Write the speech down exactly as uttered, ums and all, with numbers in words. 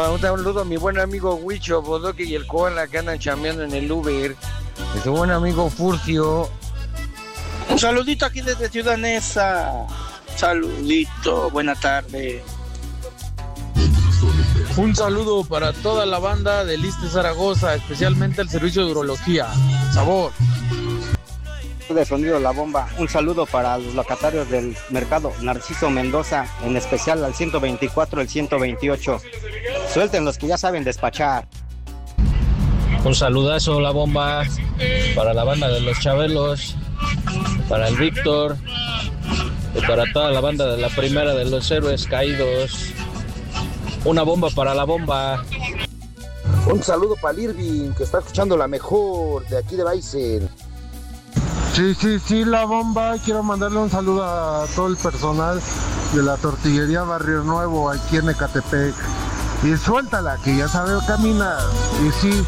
un saludo a mi buen amigo Huicho, Bodoque y el Koala que andan chambeando en el Uber. A su buen amigo Furcio. Un saludito aquí desde Ciudad Neza. Saludito, buena tarde. Un saludo para toda la banda del Iste Zaragoza, especialmente el servicio de urología. Sabor. De Sonido La Bomba, un saludo para los locatarios del mercado Narciso Mendoza, en especial al ciento veinticuatro, el ciento veintiocho. Suelten los que ya saben despachar. Un saludazo La Bomba para la banda de los Chabelos, para el Víctor y para toda la banda de la primera de los héroes caídos. Una bomba para la bomba. Un saludo para el Irving, que está escuchando la mejor de aquí de Baizen. Sí, sí, sí, La Bomba. Quiero mandarle un saludo a todo el personal de la tortillería Barrio Nuevo aquí en Ecatepec. Y suéltala, que ya sabe caminar. Y sí,